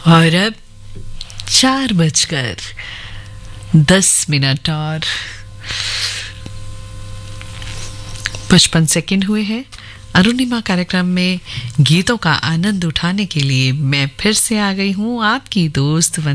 और अब 4:10 और 55 हुए हैं। अरुणिमा कार्यक्रम में गीतों का आनंद उठाने के लिए मैं फिर से आ गई हूँ, आपकी दोस्त